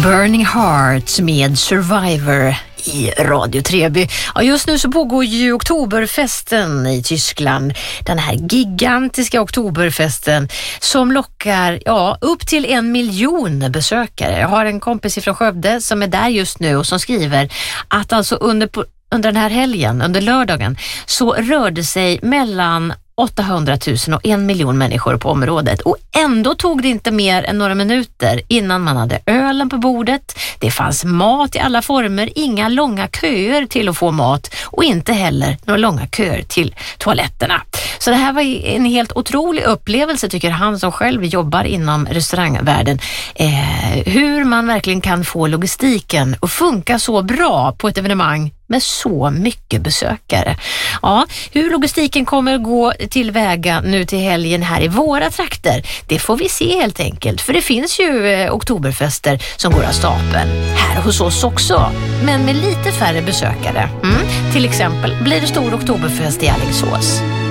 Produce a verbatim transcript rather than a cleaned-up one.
Burning Heart med Survivor i Radio Treby. Ja, just nu så pågår ju Oktoberfesten i Tyskland. Den här gigantiska Oktoberfesten som lockar ja, upp till en miljon besökare. Jag har en kompis ifrån Skövde som är där just nu och som skriver att alltså under, under den här helgen, under lördagen, så rörde sig mellan åttahundratusen och en miljon människor på området, och ändå tog det inte mer än några minuter innan man hade ölen på bordet. Det fanns mat i alla former, inga långa köer till att få mat och inte heller några långa köer till toaletterna. Så det här var en helt otrolig upplevelse, tycker han som själv jobbar inom restaurangvärlden. Eh, hur man verkligen kan få logistiken att funka så bra på ett evenemang med så mycket besökare. Ja, hur logistiken kommer att gå tillväga nu till helgen här i våra trakter, det får vi se helt enkelt. För det finns ju eh, oktoberfester som går av stapeln här hos oss också, men med lite färre besökare. Mm. Till exempel blir det stor oktoberfest i Alingsås.